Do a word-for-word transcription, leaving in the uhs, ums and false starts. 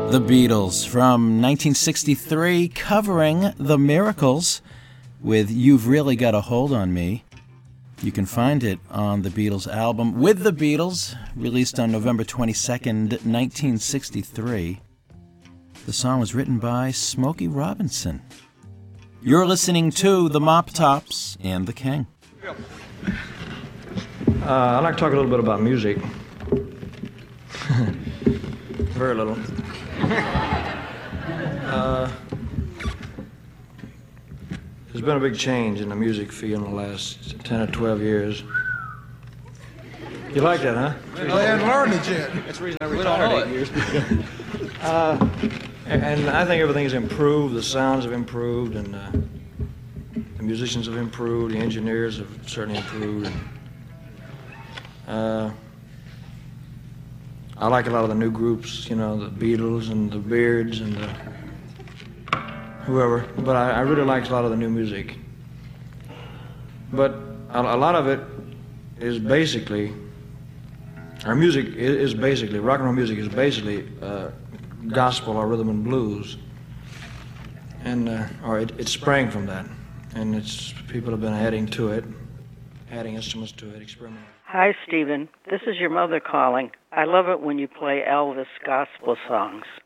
The Beatles from nineteen sixty-three, covering The Miracles with You've Really Got a Hold on Me. You can find it on the Beatles album With the Beatles, released on November twenty-second, nineteen sixty-three. The song was written by Smokey Robinson. You're listening to The Mop Tops and The King. Uh, I'd like to talk a little bit about music. Very little. Uh, there's been a big change in the music field in the last ten or twelve years. You like that, huh? Well, they haven't learned it yet. That's the reason I retired eight years ago. uh, and I think everything has improved. The sounds have improved, and uh, the musicians have improved. The engineers have certainly improved. And, uh, I like a lot of the new groups, you know, the Beatles and the Beards and the whoever, but I, I really like a lot of the new music. But a, a lot of it is basically, our music is, is basically, rock and roll music is basically uh, gospel or rhythm and blues. And, uh, or it, it sprang from that. And it's, people have been adding to it, adding instruments to it, experimenting. Hi, Stephen. This is your mother calling. I love it when you play Elvis gospel songs.